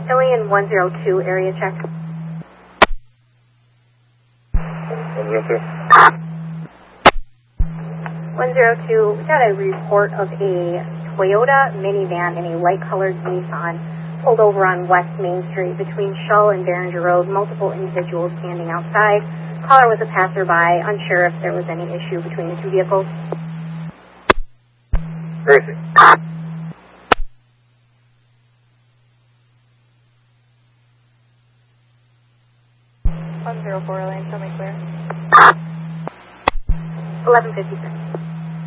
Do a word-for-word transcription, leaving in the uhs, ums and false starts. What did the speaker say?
Alien one zero two, area check. one zero two. one zero two, we got a report of a Toyota minivan and a light-colored Nissan pulled over on West Main Street between Shull and Behringer Road. Multiple individuals standing outside. Caller was a passerby, unsure if there was any issue between the two vehicles. Where is it? one zero four, Elaine, show me clear. eleven fifty-six.